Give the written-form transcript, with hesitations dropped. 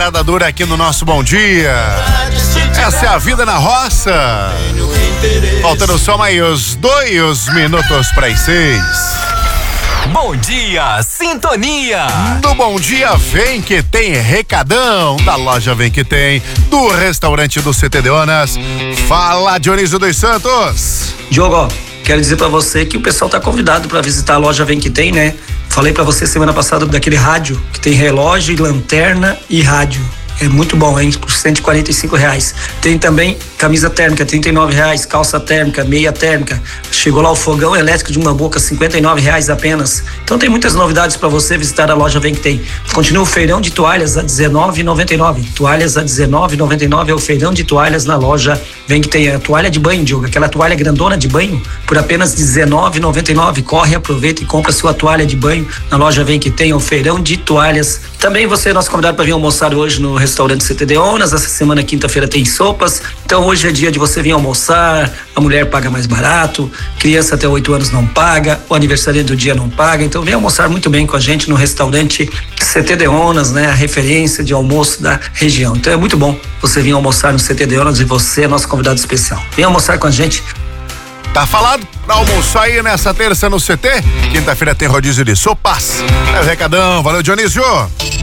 geada dura aqui no nosso Bom Dia. Essa é a vida na roça. Faltando só mais 2 minutos para as 6. Bom dia, sintonia. Do Bom Dia Vem Que Tem recadão da loja Vem Que Tem, do restaurante do CT Deonas. Fala, Dionísio dos Santos. Diogo, quero dizer pra você que o pessoal tá convidado pra visitar a loja Vem Que Tem, né? Falei pra você semana passada daquele rádio que tem relógio, lanterna e rádio. É muito bom, hein? Por R$145. Tem também camisa térmica, R$39. Calça térmica, meia térmica. Chegou lá o fogão elétrico de uma boca, R$59 apenas. Então tem muitas novidades para você visitar a loja Vem Que Tem. Continua o feirão de toalhas a R$19,99. Toalhas a R$19,99 é o feirão de toalhas na loja Vem Que Tem. É a toalha de banho, Diogo, aquela toalha grandona de banho, por apenas R$19,99. Corre, aproveita e compra sua toalha de banho na loja Vem Que Tem, o feirão de toalhas. Também você é nosso convidado para vir almoçar hoje no restaurante CT Deonas. Essa semana, quinta-feira, tem sopas. Então hoje é dia de você vir almoçar. A mulher paga mais barato, criança até 8 anos não paga, o aniversário do dia não paga. Então vem almoçar muito bem com a gente no restaurante CT Deonas, né? A referência de almoço da região. Então é muito bom você vir almoçar no CT Deonas e você é nosso convidado especial. Vem almoçar com a gente. Tá falado pra almoçar aí nessa terça no CT? Quinta-feira tem rodízio de sopas. É o recadão. Valeu, Dionísio.